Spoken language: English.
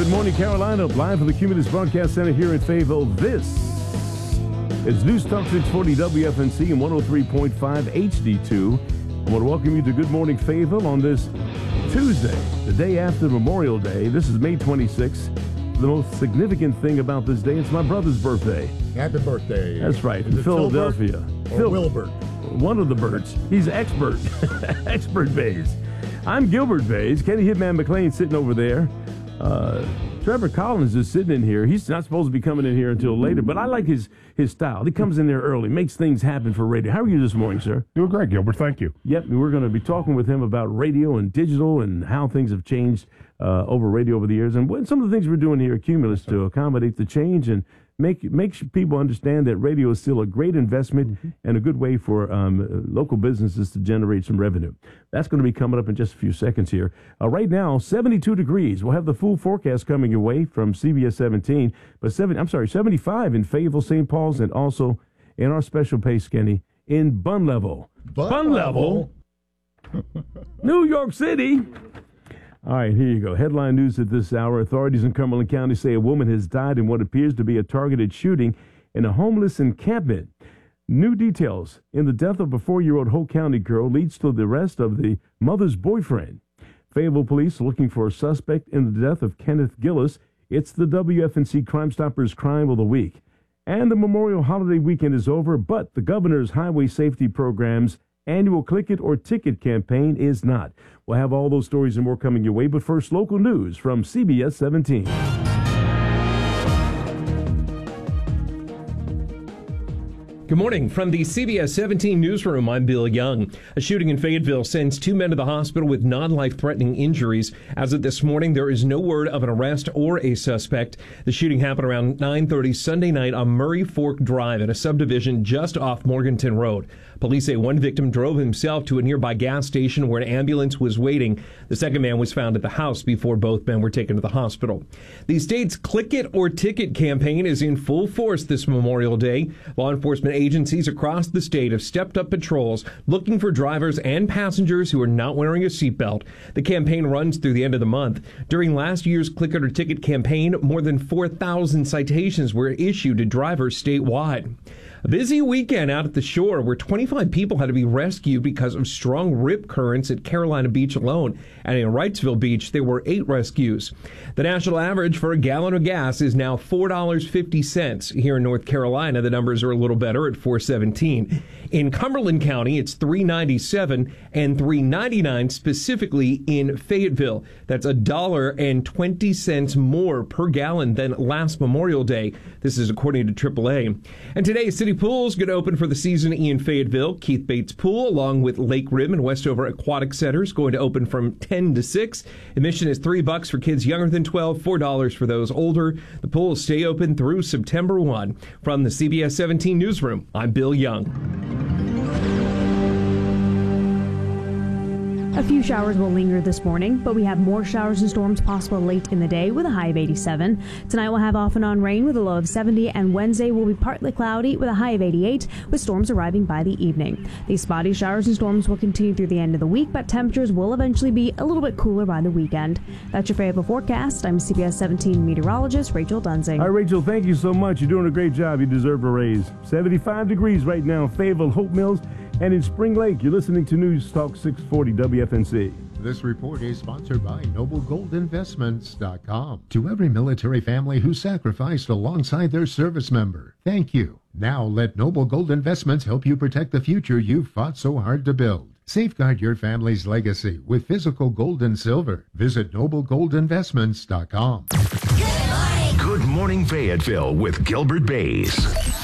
Good morning, Carolina. Live from the Cumulus Broadcast Center here in Fayetteville. This is News Talk 640 WFNC and 103.5 HD2. I want to welcome you to Good Morning Fayetteville on this Tuesday, the day after Memorial Day. This is May 26th. The most significant thing about this day, it's my brother's birthday. Happy birthday. That's right, in Philadelphia. Or Wilbert? One of the birds. He's expert. Expert Bays. I'm Gilbert Bays. Kenny Hitman McLean sitting over there. Trevor Collins is sitting in here. He's not supposed to be coming in here until later, but I like his style. He comes in there early, makes things happen for radio. How are you this morning, sir? Doing great, Gilbert. Thank you. Yep, we're going to be talking with him about radio and digital and how things have changed over radio over the years, and some of the things we're doing here at Cumulus to accommodate the change and make people understand that radio is still a great investment and a good way for local businesses to generate some revenue. That's going to be coming up in just a few seconds here. Right now, 72 degrees. We'll have the full forecast coming your way from CBS 17, but 75 in Fayetteville, St. Paul's, and also in our special pace, Kenny, in Bun Level. Bun Level? New York City. All right, here you go. Headline news at this hour. Authorities in Cumberland County say a woman has died in what appears to be a targeted shooting in a homeless encampment. New details in the death of a 4-year-old Hope County girl leads to the arrest of the mother's boyfriend. Fayetteville police looking for a suspect in the death of Kenneth Gillis. It's the WFNC Crime Stoppers Crime of the Week. And the Memorial Holiday weekend is over, but the governor's highway safety program's annual Click It or Ticket campaign is not. We'll have all those stories and more coming your way, but first, local news from CBS 17. Good morning. From the CBS 17 newsroom, I'm Bill Young. A shooting in Fayetteville sends 2 men to the hospital with non-life-threatening injuries. As of this morning, there is no word of an arrest or a suspect. The shooting happened around 9:30 Sunday night on Murray Fork Drive in a subdivision just off Morganton Road. Police say one victim drove himself to a nearby gas station where an ambulance was waiting. The second man was found at the house before both men were taken to the hospital. The state's Click It or Ticket campaign is in full force this Memorial Day. Law enforcement agencies across the state have stepped up patrols looking for drivers and passengers who are not wearing a seatbelt. The campaign runs through the end of the month. During last year's Click It or Ticket campaign, more than 4,000 citations were issued to drivers statewide. A busy weekend out at the shore where 25 people had to be rescued because of strong rip currents at Carolina Beach alone. And in Wrightsville Beach, there were 8 rescues. The national average for a gallon of gas is now $4.50. Here in North Carolina, the numbers are a little better at $4.17. In Cumberland County, it's $3.97 and $3.99 specifically in Fayetteville. That's $1.20 more per gallon than last Memorial Day. This is according to AAA. And today, City Pool is going to open for the season in Fayetteville. Keith Bates Pool, along with Lake Rim and Westover Aquatic Center, is going to open from 10 to 6. Admission is $3 for kids younger than 12, $4 for those older. The pool will stay open through September 1. From the CBS 17 newsroom, I'm Bill Young. A few showers will linger this morning, but we have more showers and storms possible late in the day with a high of 87. Tonight we'll have off and on rain with a low of 70, and Wednesday will be partly cloudy with a high of 88, with storms arriving by the evening. These spotty showers and storms will continue through the end of the week, but temperatures will eventually be a little bit cooler by the weekend. That's your Fayetteville forecast. I'm CBS 17 meteorologist Rachel Dunsing. All right, Rachel, thank you so much. You're doing a great job. You deserve a raise. 75 degrees right now in Fayetteville, Hope Mills, and in Spring Lake. You're listening to News Talk 640 WFNC. This report is sponsored by NobleGoldInvestments.com. To every military family who sacrificed alongside their service member, thank you. Now let Noble Gold Investments help you protect the future you've fought so hard to build. Safeguard your family's legacy with physical gold and silver. Visit NobleGoldInvestments.com. Good morning, Fayetteville with Gilbert Bays.